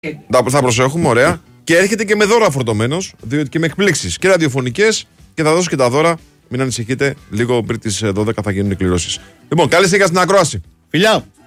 Θα προσέχουμε, ωραία. Και έρχεται και με δώρα φορτωμένος, διότι και με εκπλήξεις και ραδιοφωνικές και θα δώσω και τα δώρα. Μην ανησυχείτε, λίγο πριν τις 12 θα γίνουν οι κληρώσεις. Λοιπόν, καλή συνέχεια στην ακρόαση. Φιλιά!